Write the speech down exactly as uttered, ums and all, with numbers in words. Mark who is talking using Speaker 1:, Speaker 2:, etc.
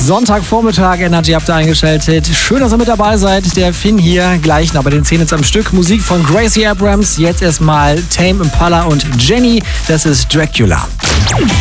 Speaker 1: Sonntagvormittag, Energy habt ihr eingeschaltet. Schön, dass ihr mit dabei seid. Der Finn hier, gleich noch bei den Zehn am Stück. Musik von Gracie Abrams. Jetzt erstmal Tame Impala und Jenny. Das ist Dracula.